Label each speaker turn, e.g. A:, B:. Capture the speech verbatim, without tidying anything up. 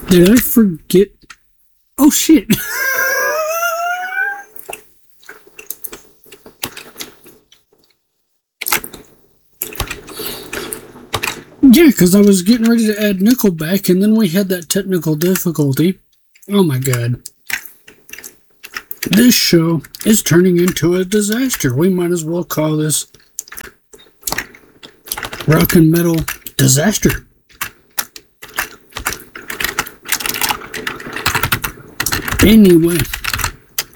A: Did I forget? Oh shit! Yeah, because I was getting ready to add Nickelback, and then we had that technical difficulty. Oh my god. This show is turning into a disaster. We might as well call this Rock and Metal Disaster. Anyway.